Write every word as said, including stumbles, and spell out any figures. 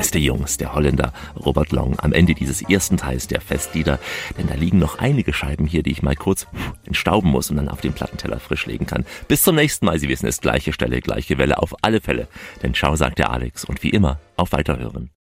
Beste Jungs, der Holländer Robert Long, am Ende dieses ersten Teils der Festlieder. Denn da liegen noch einige Scheiben hier, die ich mal kurz entstauben muss und dann auf den Plattenteller frisch legen kann. Bis zum nächsten Mal. Sie wissen es, gleiche Stelle, gleiche Welle, auf alle Fälle. Denn ciao, sagt der Alex und wie immer, auf Weiterhören.